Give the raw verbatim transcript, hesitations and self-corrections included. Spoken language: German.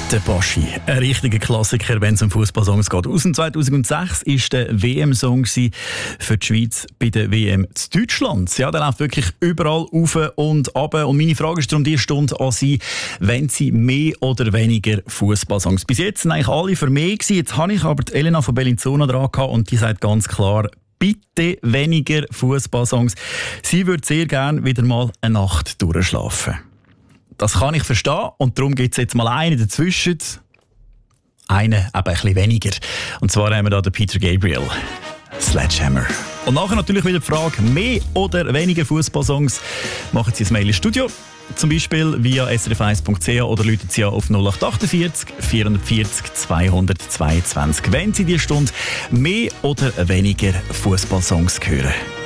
Der Boschi, ein richtiger Klassiker, wenn es um Fußballsongs geht. Aus dem zweitausendsechs war der W M-Song für die Schweiz bei der W M zu Deutschland. Ja, der läuft wirklich überall rauf und runter. Und meine Frage ist darum diese Stunde an Sie, wenn Sie mehr oder weniger Fußballsongs. Bis jetzt sind eigentlich alle für mich gewesen. Jetzt habe ich aber die Elena von Bellinzona dran gehabt und die sagt ganz klar, bitte weniger Fußballsongs. Sie würde sehr gerne wieder mal eine Nacht durchschlafen. Das kann ich verstehen und darum gibt es jetzt mal einen dazwischen. Einen eben ein bisschen weniger. Und zwar haben wir hier den Peter Gabriel. Sledgehammer. Und nachher natürlich wieder die Frage, mehr oder weniger Fußballsongs. Machen Sie ein Mail ins Studio, zum Beispiel via s r f eins punkt c h oder rufen Sie auf null acht acht vier vier vier null zweihundertzweiundzwanzig, wenn Sie diese Stunde mehr oder weniger Fußballsongs hören.